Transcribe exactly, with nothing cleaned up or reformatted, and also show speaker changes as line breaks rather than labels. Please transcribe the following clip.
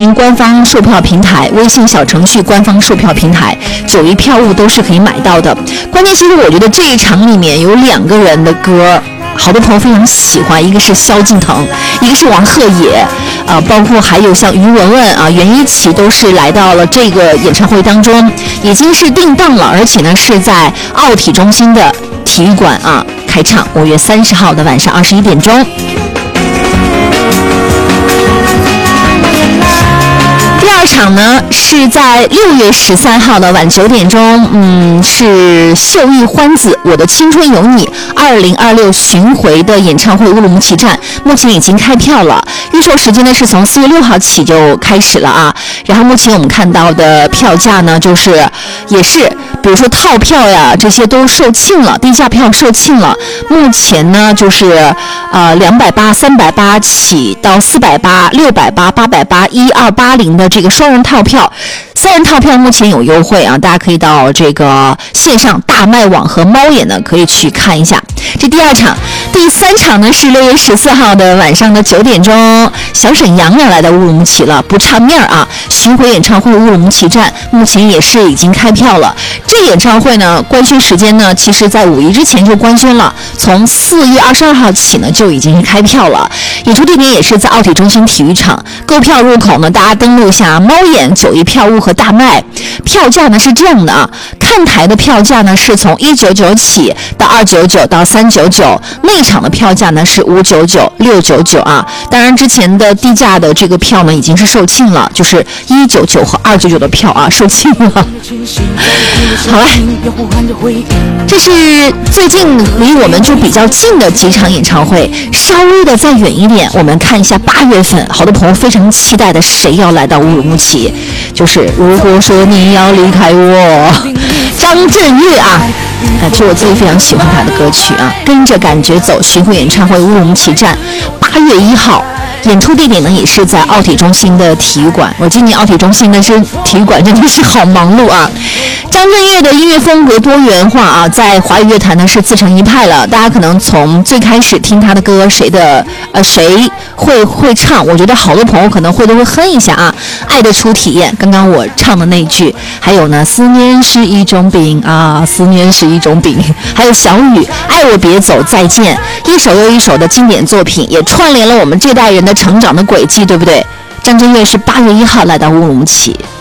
云官方售票平台、微信小程序官方售票平台，九一票务都是可以买到的。关键其实我觉得这一场里面有两个人的歌，好多朋友非常喜欢，一个是萧敬腾，一个是王鹤野，啊，包括还有像于文文啊、袁一琦都是来到了这个演唱会当中，已经是定档了，而且呢是在奥体中心的体育馆啊开唱，五月三十号的晚上二十一点钟。第二场呢是在六月十三号的晚九点钟，嗯，是秀艺欢子我的青春有你二零二六巡回的演唱会乌鲁木齐站，目前已经开票了，预售时间呢是从四月六号起就开始了啊。然后目前我们看到的票价呢，就是也是比如说套票呀，这些都售罄了，低价票售罄了。目前呢就是呃两百八、三百八起到四百八、六百八、八百八、一二八零的这个双人套票，三人套票目前有优惠啊，大家可以到这个线上大麦网和猫眼呢可以去看一下。这第二场，第三场呢是六月十四号的晚上的九点钟，小沈阳要来到乌鲁木齐了，不差面啊！巡回演唱会乌鲁木齐站目前也是已经开票了。这演唱会呢，官宣时间呢，其实在五一之前就官宣了，从四月二十二号起呢就已经是开票了。演出地点也是在奥体中心体育场，购票入口呢，大家登录一下猫眼、九一票务和大麦。票价呢是这样的啊，看台的票价呢是从一九九起到二九九到三九九，内场的票价呢是五九九、六九九啊。当然之前的低价的这个票呢已经是售罄了，就是一九九和二九九的票啊售罄了。好了，这是最近离我们就比较近的几场演唱会，稍微的再远一点，我们看一下八月份，好多朋友非常期待的谁要来到乌鲁木齐，就是如果说你要离开我，张震岳啊。啊，这我自己非常喜欢他的歌曲啊，跟着感觉走巡回演唱会乌鲁木齐站，八月一号，演出地点呢也是在奥体中心的体育馆。我今年奥体中心的这体育馆真的是好忙碌啊。张震岳的音乐风格多元化啊，在华语乐坛呢是自成一派了。大家可能从最开始听他的歌，谁的呃谁会会唱，我觉得好多朋友可能会都会哼一下啊。爱的初体验，刚刚我唱的那句，还有呢，思念是一种病啊，思念是一种病，还有小雨，爱我别走，再见，一首又一首的经典作品，也串联了我们这代人的成长的轨迹，对不对？张震岳是八月一号来到乌鲁木齐。